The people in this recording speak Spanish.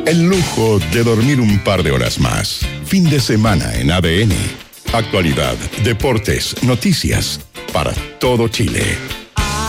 el lujo de dormir un par de horas más. Fin de semana en ADN. Actualidad, deportes, noticias, para todo Chile.